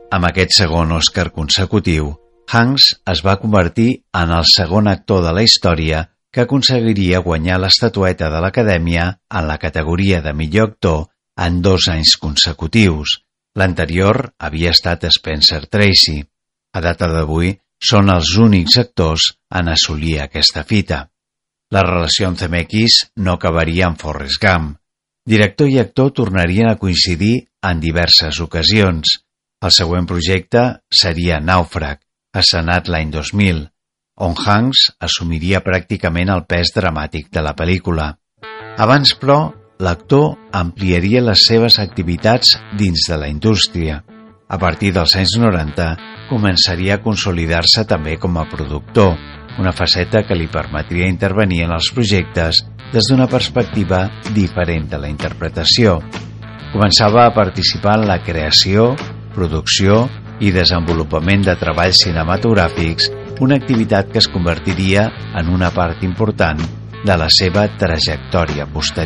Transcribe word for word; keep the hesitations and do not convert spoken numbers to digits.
Amb aquest segon Oscar consecutiu, Hanks es va convertir en el segon actor de la història que aconseguiria guanyar l'estatueta de l'Acadèmia en la categoria de millor actor en dos anys consecutius. L'anterior havia estat Spencer Tracy. A data d'avui, són els únics actors en assolir aquesta fita. La relació amb Zemeckis no acabaria amb Forrest Gump. Director i actor tornarien a coincidir en diverses ocasions. El següent projecte seria Nàufrag, estrenat l'any dos mil, on Hanks assumiria pràcticament el pes dramàtic de la pel·lícula. Abans, però, l'actor ampliaria les seves activitats dins de la indústria. A partir dels anys noranta, començaria a consolidar-se també com a productor, una faceta que li permetria intervenir en els projectes des d'una perspectiva diferent de la interpretació. Començava a participar en la creació, producció i desenvolupament de treballs cinematogràfics, una activitat que es convertiria en una part important de la seva trajectòria posterior.